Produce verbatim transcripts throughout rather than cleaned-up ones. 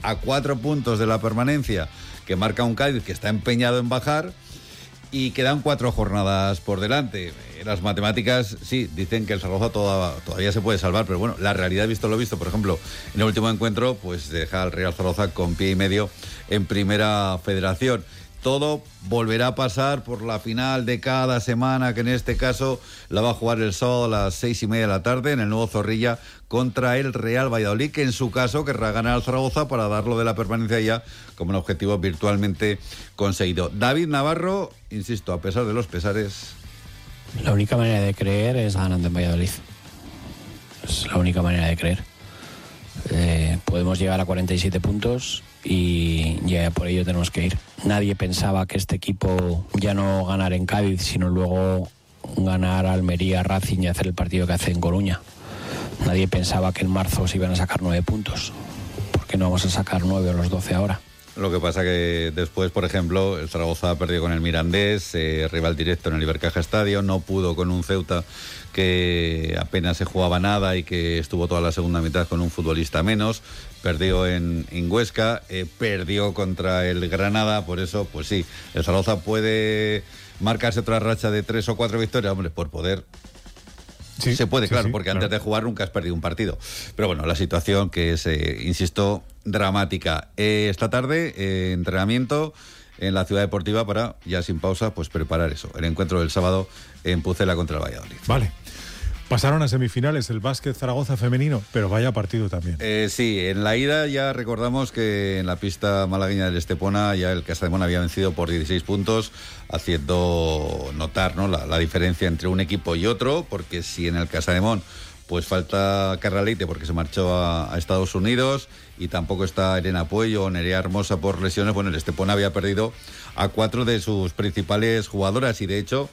a cuatro puntos de la permanencia, que marca un Cádiz que está empeñado en bajar, y quedan cuatro jornadas por delante. Las matemáticas, sí, dicen que el Zaragoza toda, todavía se puede salvar, pero bueno, la realidad, visto lo visto, por ejemplo, en el último encuentro, pues deja al Real Zaragoza con pie y medio en Primera Federación. Todo volverá a pasar por la final de cada semana, que en este caso la va a jugar el sábado a las seis y media de la tarde en el nuevo Zorrilla contra el Real Valladolid, que en su caso querrá ganar al Zaragoza para darlo de la permanencia ya como un objetivo virtualmente conseguido. David Navarro, insisto, a pesar de los pesares... La única manera de creer es ganando en Valladolid. Es la única manera de creer. Eh, podemos llegar a cuarenta y siete puntos y ya por ello tenemos que ir. Nadie pensaba que este equipo ya no ganara en Cádiz, sino luego ganar a Almería, Racing y hacer el partido que hace en Coruña. Nadie pensaba que en marzo se iban a sacar nueve puntos. ¿Por qué no vamos a sacar nueve o los doce ahora? Lo que pasa que después, por ejemplo, el Zaragoza ha perdido con el Mirandés, eh, rival directo en el Ibercaja Estadio, no pudo con un Ceuta que apenas se jugaba nada y que estuvo toda la segunda mitad con un futbolista menos, perdió en, en Huesca, eh, perdió contra el Granada, por eso, pues sí, el Zaragoza puede marcarse otra racha de tres o cuatro victorias, hombre, por poder... Sí, se puede, sí, claro, sí, porque claro. Antes de jugar nunca has perdido un partido. Pero bueno, la situación que es, eh, insisto, dramática. Eh, esta tarde, eh, entrenamiento en la Ciudad Deportiva para, ya sin pausa, pues preparar eso. El encuentro del sábado en Pucela contra el Valladolid. Vale. Pasaron a semifinales el Básquet Zaragoza femenino, pero vaya partido también. Eh, sí, en la ida ya recordamos que en la pista malagueña del Estepona ya el Casademón había vencido por dieciséis puntos, haciendo notar, ¿no?, la, la diferencia entre un equipo y otro, porque si en el Casademón pues falta Carla Leite porque se marchó a, a Estados Unidos y tampoco está Elena Puello o Nerea Hermosa por lesiones, bueno, el Estepona había perdido a cuatro de sus principales jugadoras y de hecho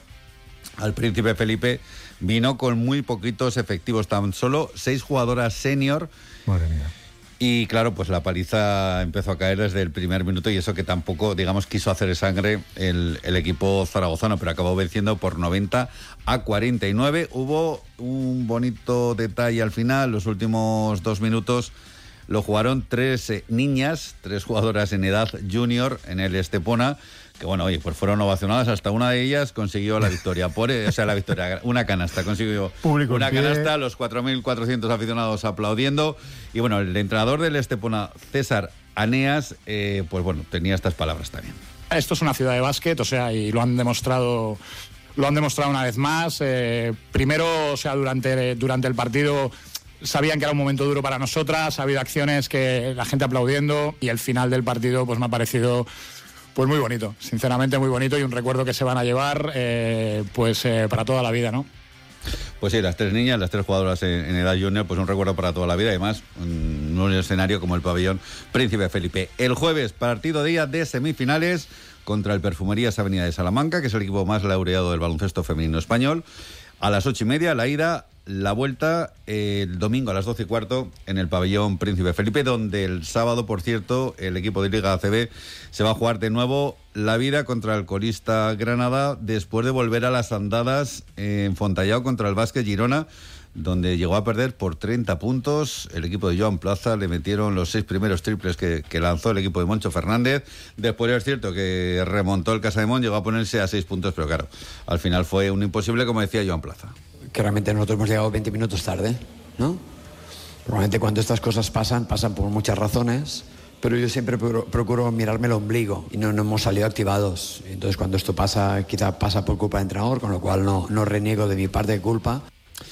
al Príncipe Felipe vino con muy poquitos efectivos, tan solo seis jugadoras senior. Madre mía. Y claro, pues la paliza empezó a caer desde el primer minuto y eso que tampoco, digamos, quiso hacer sangre el, el equipo zaragozano, pero acabó venciendo por noventa a cuarenta y nueve. Hubo un bonito detalle al final, los últimos dos minutos lo jugaron tres eh, niñas, tres jugadoras en edad junior en el Estepona, que bueno, oye, pues fueron ovacionadas, hasta una de ellas consiguió la victoria, por, o sea, la victoria, una canasta, consiguió Público una canasta, los cuatro mil cuatrocientos aficionados aplaudiendo, y bueno, el entrenador del Estepona, César Aneas, eh, pues bueno, tenía estas palabras también. Esto es una ciudad de básquet, o sea, y lo han demostrado, lo han demostrado una vez más. Eh, primero, o sea, durante, durante el partido sabían que era un momento duro para nosotras, ha habido acciones que la gente aplaudiendo, y el final del partido pues me ha parecido... Pues muy bonito, sinceramente muy bonito, y un recuerdo que se van a llevar eh, pues eh, para toda la vida, ¿no? Pues sí, las tres niñas, las tres jugadoras en, en edad junior, pues un recuerdo para toda la vida, además en un escenario como el pabellón Príncipe Felipe. El jueves, partido día de semifinales contra el Perfumerías Avenida de Salamanca, que es el equipo más laureado del baloncesto femenino español. A las ocho y media, la ida, la vuelta, eh, el domingo a las doce y cuarto en el pabellón Príncipe Felipe, donde el sábado, por cierto, el equipo de Liga A C B se va a jugar de nuevo la vida contra el colista Granada, después de volver a las andadas en Fontallao contra el Básquet Girona, donde llegó a perder por treinta puntos. El equipo de Joan Plaza le metieron los seis primeros triples que, que lanzó el equipo de Moncho Fernández. Después es cierto que remontó el Casademón, llegó a ponerse a seis puntos, pero claro, al final fue un imposible, como decía Joan Plaza. Que realmente nosotros hemos llegado veinte minutos tarde, ¿no? Normalmente cuando estas cosas pasan, pasan por muchas razones, pero yo siempre procuro mirarme el ombligo y no, no hemos salido activados. Entonces cuando esto pasa, quizá pasa por culpa del entrenador, con lo cual no, no reniego de mi parte de culpa.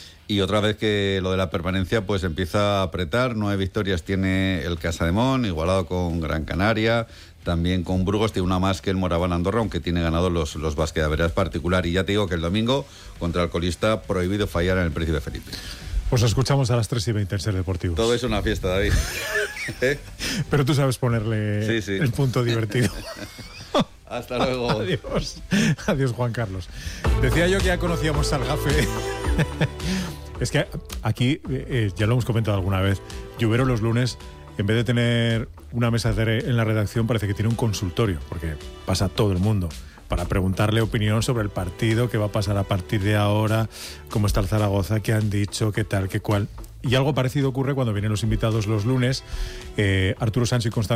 Y otra vez que lo de la permanencia pues empieza a apretar. Nueve victorias tiene el Casademón, igualado con Gran Canaria, también con Burgos, tiene una más que el Moraván Andorra, aunque tiene ganado los, los Básquet de Veras particular. Y ya te digo que el domingo, contra el colista, prohibido fallar en el Príncipe Felipe. Pues escuchamos a las tres y veinte en Ser Deportivos. Todo es una fiesta, David. ¿Eh? Pero tú sabes ponerle sí, sí. el punto divertido. Hasta luego. Adiós. Adiós, Juan Carlos. Decía yo que ya conocíamos al Gafe. Es que aquí, eh, ya lo hemos comentado alguna vez, Lluvero los lunes, en vez de tener una mesa en la redacción, parece que tiene un consultorio, porque pasa todo el mundo para preguntarle opinión sobre el partido, qué va a pasar a partir de ahora, cómo está el Zaragoza, qué han dicho, qué tal, qué cual. Y algo parecido ocurre cuando vienen los invitados los lunes. Eh, Arturo Sancho y Constanza